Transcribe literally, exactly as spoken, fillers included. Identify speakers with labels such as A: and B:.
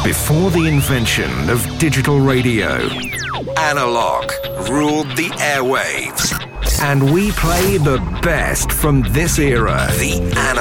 A: Before the invention of digital radio, analog ruled the airwaves. And we play the best from this era, the analog.